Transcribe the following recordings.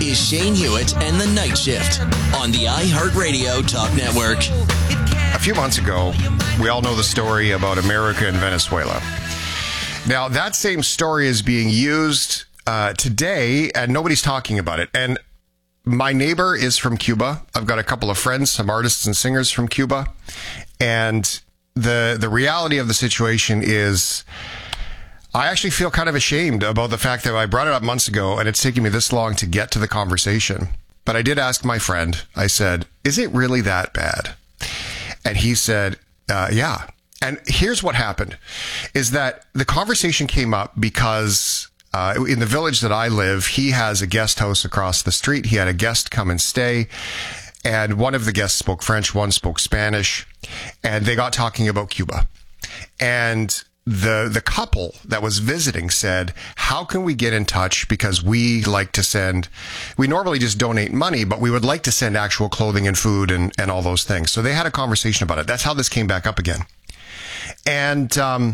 is Shane Hewitt and the Night Shift on the iHeartRadio Talk Network. A few months ago, we all know the story about America and Venezuela. Now, that same story is being used today, and nobody's talking about it. And my neighbor is from Cuba. I've got a couple of friends, some artists and singers from Cuba. And the reality of the situation is I actually feel kind of ashamed about the fact that I brought it up months ago and it's taken me this long to get to the conversation. But I did ask my friend, I said, is it really that bad? And he said, yeah. And here's what happened is that the conversation came up because in the village that I live, he has a guest house across the street. He had a guest come and stay. And one of the guests spoke French, one spoke Spanish, and they got talking about Cuba. And the couple that was visiting said, how can we get in touch? Because we normally just donate money, but we would like to send actual clothing and food and all those things. So they had a conversation about it. That's how this came back up again. And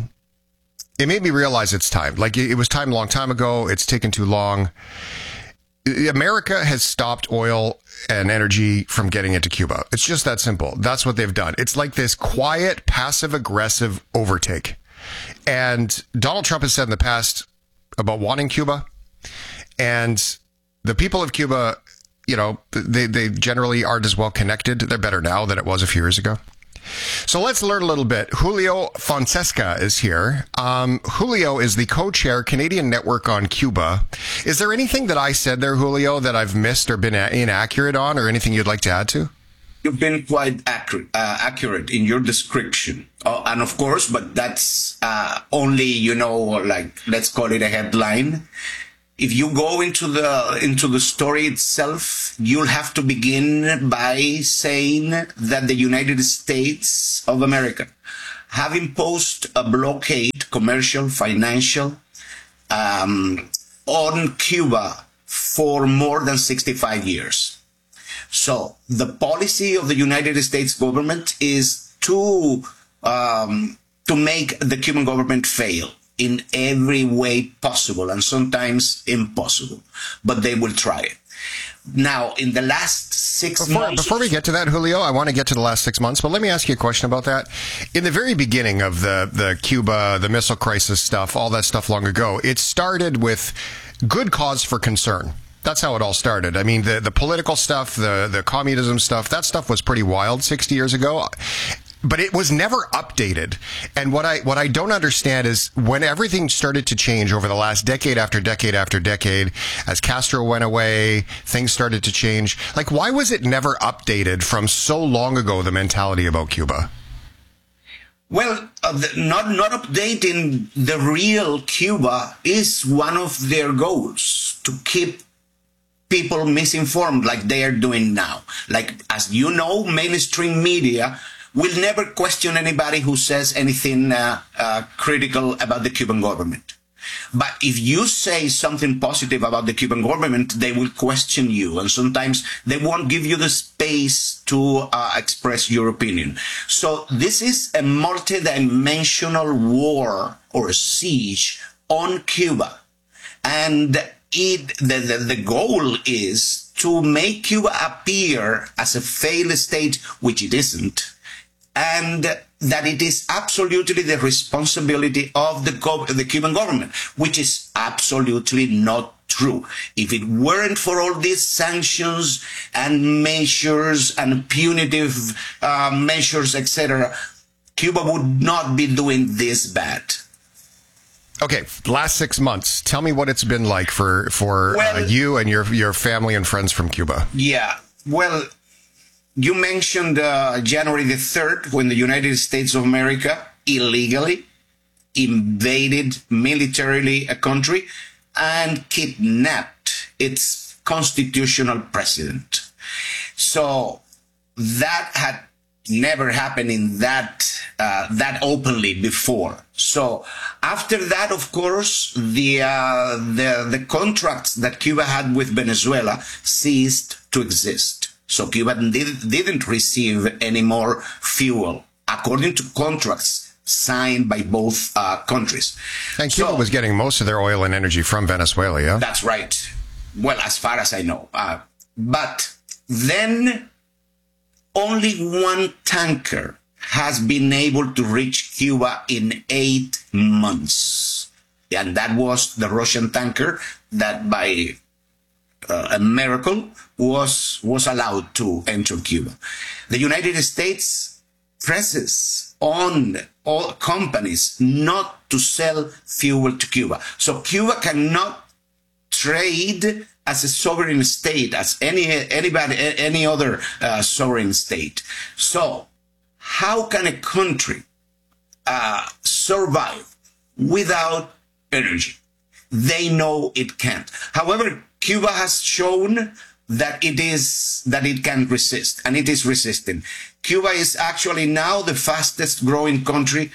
it made me realize it's time. Like it was time a long time ago. It's taken too long. America has stopped oil and energy from getting into Cuba. It's just that simple. That's what they've done. It's like this quiet, passive-aggressive overtake. And Donald Trump has said in the past about wanting Cuba. And the people of Cuba, you know, they generally aren't as well connected. They're better now than it was a few years ago. So let's learn a little bit. Julio Fonseca is here. Julio is the co-chair, Canadian Network on Cuba. Is there anything that I said there, Julio, that I've missed or been inaccurate on, or anything you'd like to add to? You've been quite accurate in your description. And of course, but that's only, you know, like, let's call it a headline. If you go into the story itself, you'll have to begin by saying that the United States of America have imposed a blockade, commercial, financial, on Cuba for more than 65 years. So the policy of the United States government is to make the Cuban government fail in every way possible and sometimes impossible, but they will try it. Now, in the last 6 months... Before we get to that, Julio, I want to get to the last 6 months, but let me ask you a question about that. In the very beginning of the Cuba, the missile crisis stuff, all that stuff long ago, it started with good cause for concern. That's how it all started. I mean, the political stuff, the communism stuff, that stuff was pretty wild 60 years ago. But it was never updated. And what I don't understand is when everything started to change over the last decade after decade after decade, as Castro went away, things started to change. Like, why was it never updated from so long ago, the mentality about Cuba? Well, not updating the real Cuba is one of their goals, to keep people misinformed like they are doing now. Like, as you know, mainstream media will never question anybody who says anything critical about the Cuban government. But if you say something positive about the Cuban government, they will question you. And sometimes they won't give you the space to express your opinion. So this is a multidimensional war or siege on Cuba. And the goal is to make Cuba appear as a failed state, which it isn't, and that it is absolutely the responsibility of the Cuban government, which is absolutely not true. If it weren't for all these sanctions and measures and punitive measures, etc., Cuba would not be doing this bad. Okay, last 6 months. Tell me what it's been like for you and your family and friends from Cuba. Yeah, well, you mentioned January the 3rd, when the United States of America illegally invaded militarily a country and kidnapped its constitutional president. So that had never happened in that openly before. So after that, of course, the contracts that Cuba had with Venezuela ceased to exist. So Cuba didn't receive any more fuel, according to contracts signed by both countries. And Cuba was getting most of their oil and energy from Venezuela, yeah? That's right. well, as far as I know. But then only one tanker has been able to reach Cuba in 8 months. And that was the Russian tanker that by a miracle was allowed to enter Cuba. The United States presses on all companies not to sell fuel to Cuba. So Cuba cannot trade as a sovereign state, as any other sovereign state. So how can a country survive without energy? They know it can't. However, Cuba has shown that it can resist, and it is resisting. Cuba is actually now the fastest growing country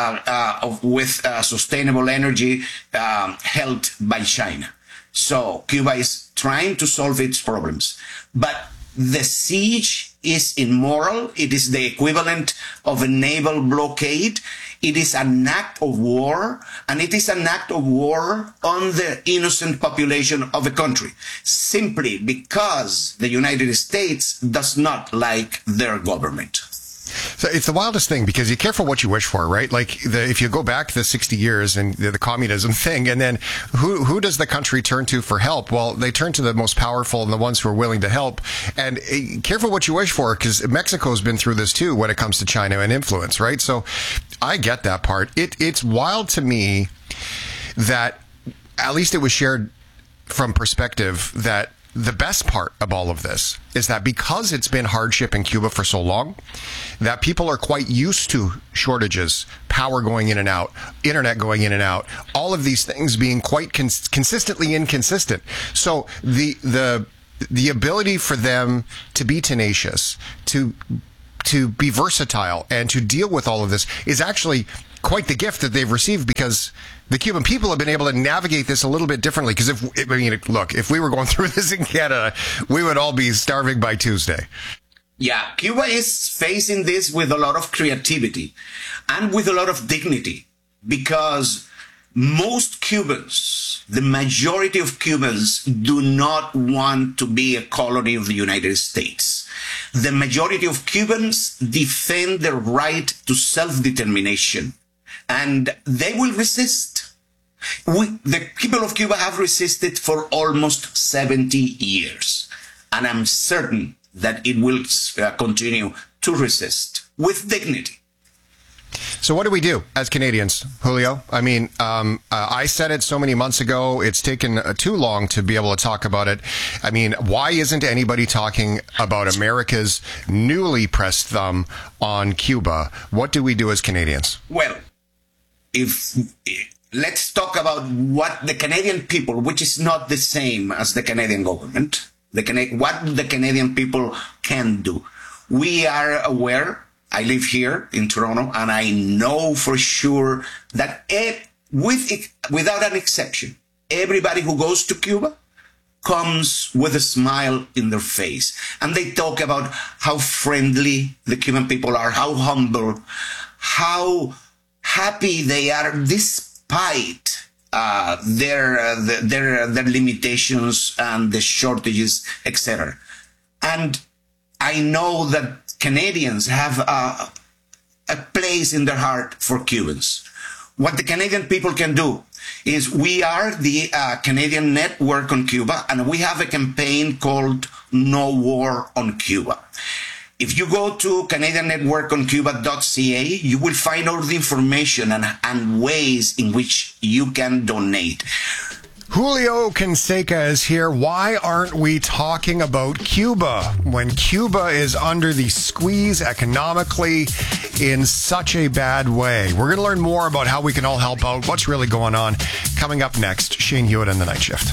with sustainable energy held by China. So Cuba is trying to solve its problems, but the siege is immoral. It is the equivalent of a naval blockade. It is an act of war, and it is an act of war on the innocent population of a country, simply because the United States does not like their government. So it's the wildest thing, because you're careful what you wish for, right? Like if you go back the 60 years and the communism thing, and then who does the country turn to for help? Well, they turn to the most powerful and the ones who are willing to help. And careful what you wish for, because Mexico's been through this too when it comes to China and influence, right? So I get that part. It's wild to me that at least it was shared from perspective that the best part of all of this is that because it's been hardship in Cuba for so long, that people are quite used to shortages, power going in and out, internet going in and out, all of these things being quite consistently inconsistent. So the ability for them to be tenacious, to be versatile, and to deal with all of this is actually quite the gift that they've received, because the Cuban people have been able to navigate this a little bit differently. Because if we were going through this in Canada, we would all be starving by Tuesday. Yeah, Cuba is facing this with a lot of creativity and with a lot of dignity, because most Cubans, the majority of Cubans, do not want to be a colony of the United States. The majority of Cubans defend their right to self-determination, and they will resist. The people of Cuba have resisted for almost 70 years, and I'm certain that it will continue to resist with dignity. So what do we do as Canadians, Julio? I mean, I said it so many months ago. It's taken too long to be able to talk about it. I mean, why isn't anybody talking about America's newly pressed thumb on Cuba? What do we do as Canadians? Well, let's talk about what the Canadian people, which is not the same as the Canadian government, what the Canadian people can do. We are aware. I live here in Toronto, and I know for sure that without an exception, everybody who goes to Cuba comes with a smile in their face. And they talk about how friendly the Cuban people are, how humble, how happy they are despite their limitations and the shortages, etc. And I know that Canadians have a place in their heart for Cubans. What the Canadian people can do is, we are the Canadian Network on Cuba, and we have a campaign called No War on Cuba. If you go to CanadianNetworkOnCuba.ca, you will find all the information and ways in which you can donate. Julio Canseca is here. Why aren't we talking about Cuba when Cuba is under the squeeze economically in such a bad way? We're going to learn more about how we can all help out, what's really going on. Coming up next, Shane Hewitt and the Night Shift.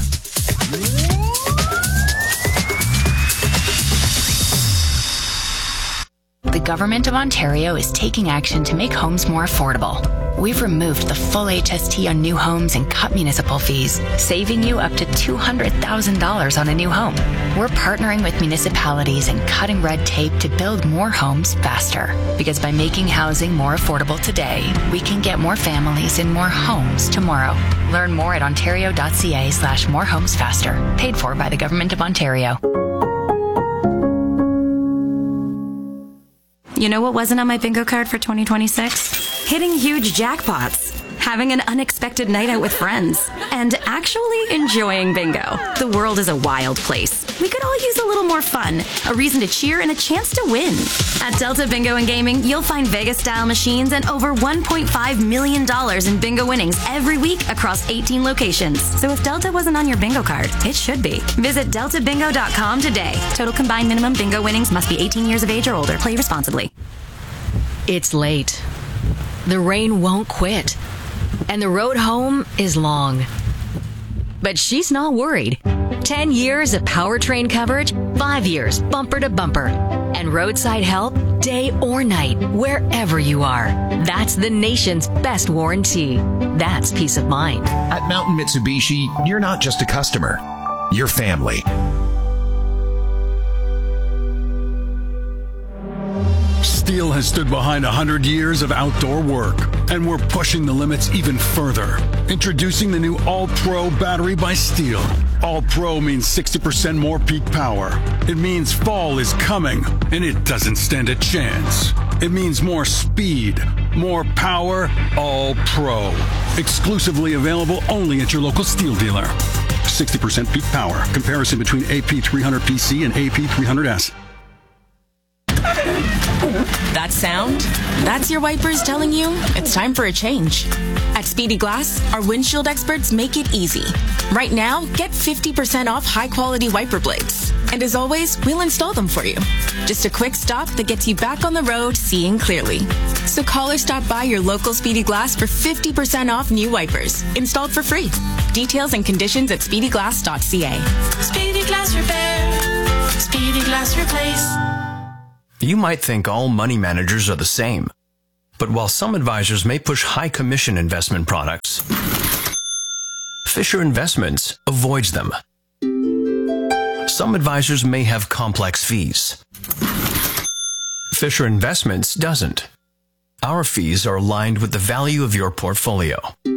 The Government of Ontario is taking action to make homes more affordable. We've removed the full HST on new homes and cut municipal fees, saving you up to $200,000 on a new home. We're partnering with municipalities and cutting red tape to build more homes faster. Because by making housing more affordable today, we can get more families in more homes tomorrow. Learn more at ontario.ca/morehomesfaster. Paid for by the Government of Ontario. You know what wasn't on my bingo card for 2026? Hitting huge jackpots, having an unexpected night out with friends, and actually enjoying bingo. The world is a wild place. We could all use a little more fun, a reason to cheer, and a chance to win. At Delta Bingo and Gaming, you'll find Vegas-style machines and over $1.5 million in bingo winnings every week across 18 locations. So if Delta wasn't on your bingo card, it should be. Visit deltabingo.com today. Total combined minimum bingo winnings must be 18 years of age or older. Play responsibly. It's late. The rain won't quit. And the road home is long. But she's not worried. 10 years of powertrain coverage, 5 years bumper to bumper. And roadside help day or night, wherever you are. That's the nation's best warranty. That's peace of mind. At Mountain Mitsubishi, you're not just a customer. You're family. Steel has stood behind 100 years of outdoor work, and we're pushing the limits even further. Introducing the new All-Pro battery by Steel. All-Pro means 60% more peak power. It means fall is coming, and it doesn't stand a chance. It means more speed, more power, All-Pro. Exclusively available only at your local Steel dealer. 60% peak power. Comparison between AP300PC and AP300S. That sound? That's your wipers telling you it's time for a change. At Speedy Glass, our windshield experts make it easy. Right now, get 50% off high-quality wiper blades. And as always, we'll install them for you. Just a quick stop that gets you back on the road seeing clearly. So call or stop by your local Speedy Glass for 50% off new wipers, installed for free. Details and conditions at speedyglass.ca. Speedy Glass Repair. Speedy Glass Replace. You might think all money managers are the same. But while some advisors may push high commission investment products, Fisher Investments avoids them. Some advisors may have complex fees. Fisher Investments doesn't. Our fees are aligned with the value of your portfolio.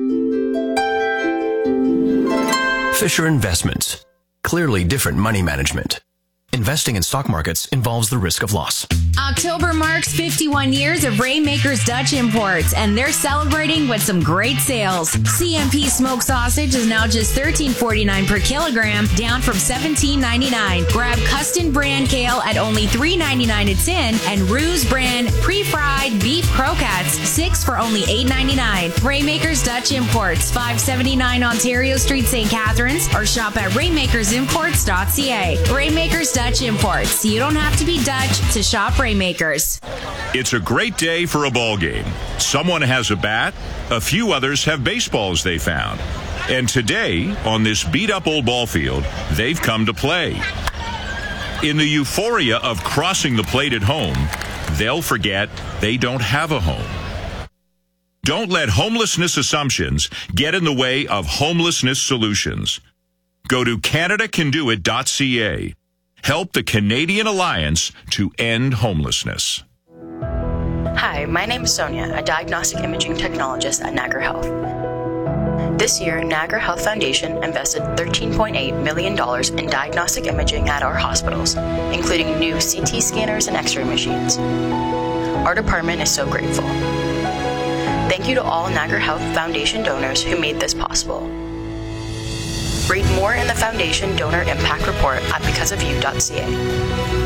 Fisher Investments. Clearly different money management. Investing in stock markets involves the risk of loss. October marks 51 years of Rainmakers Dutch Imports, and they're celebrating with some great sales. CMP smoked sausage is now just $13.49 per kilogram, down from $17.99. Grab Custom brand kale at only $3.99 a tin, and Ruse brand pre-fried beef croquettes, 6 for only $8.99. Rainmakers Dutch Imports, 579 Ontario Street, St. Catharines, or shop at rainmakersimports.ca. Rainmakers Dutch Imports. You don't have to be Dutch to shop Rainmakers. It's a great day for a ball game. Someone has a bat, a few others have baseballs they found. And today, on this beat-up old ball field, they've come to play. In the euphoria of crossing the plate at home, they'll forget they don't have a home. Don't let homelessness assumptions get in the way of homelessness solutions. Go to CanadaCanDoIt.ca. Help the Canadian Alliance to end homelessness. Hi, my name is Sonia, a diagnostic imaging technologist at Niagara Health. This year, Niagara Health Foundation invested $13.8 million in diagnostic imaging at our hospitals, including new CT scanners and X-ray machines. Our department is so grateful. Thank you to all Niagara Health Foundation donors who made this possible. Read more in the Foundation Donor Impact Report at becauseofyou.ca.